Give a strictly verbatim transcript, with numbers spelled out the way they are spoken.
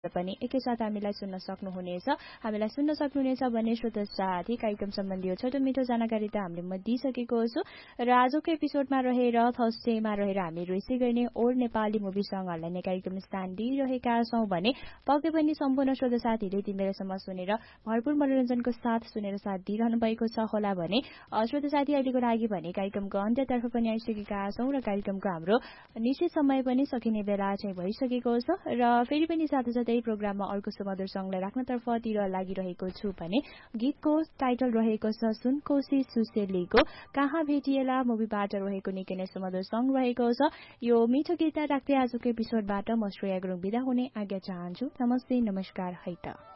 पनि एकैसाथ हामीलाई सुन्न सक्नुहुनेछ हामीलाई सुन्न सक्नुहुनेछ भन्ने श्रोत साथी कार्यक्रम सम्बन्धी छोटो मिठो जानकारी त हामीले म दिइसकेको छु र आजको एपिसोडमा रहेर थर्सडेमा रहेर हामीहरू यसै गर्ने ओल्ड नेपाली मुभी सङहरूलाई नै कार्यक्रम स्थान दिइरहेका छौं भने पक्कै पनि सम्पूर्ण श्रोत साथीहरूले तिमीहरूसम्म सुनेर भरपूर मनोरञ्जनको साथ सुनेर साथ दिइरहनु भएको छ होला भने श्रोत साथी अहिलेको लागि भने कार्यक्रमको अन्त्यतर्फ पनि आइसकेका छौं र कार्यक्रमको हाम्रो निश्चित समय पनि सकिने बेला चाहिँ भइसकेको छ र फेरि पनि साथै प्रोग्राममा अर्को सुमधुर सङ्गलाई राख्नतर्फतिर लागिरहेको छु भने गीतको टाइटल रहेको छ सुन कोशी सुसेलीको कहाँ भेटिएला मुभीबाट रहेको निकै नै सुमधुर सङ्ग रहेको छ यो मिठो गीत राख्दै आजको एपिसोडबाट म श्रेया गुरुङ बिदा हुने आज्ञा चाहन्छु नमस्ते नमस्कार है त